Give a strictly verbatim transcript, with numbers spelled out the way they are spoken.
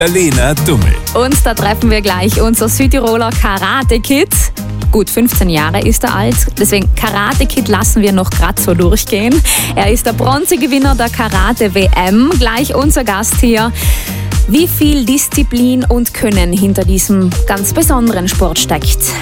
Lena Dummel. Und da treffen wir gleich unser Südtiroler Karate-Kid. Gut, fünfzehn Jahre ist er alt, deswegen Karate-Kid lassen wir noch gerade so durchgehen. Er ist der Bronzegewinner der Karate-W M, gleich unser Gast hier. Wie viel Disziplin und Können hinter diesem ganz besonderen Sport steckt,